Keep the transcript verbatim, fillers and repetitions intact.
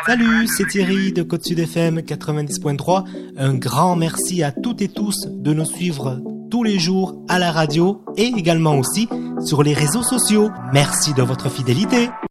Salut, c'est Thierry de Côte Sud F M quatre-vingt-dix point trois. Un grand merci à toutes et tous de nous suivre tous les jours à la radio et également aussi sur les réseaux sociaux. Merci de votre fidélité.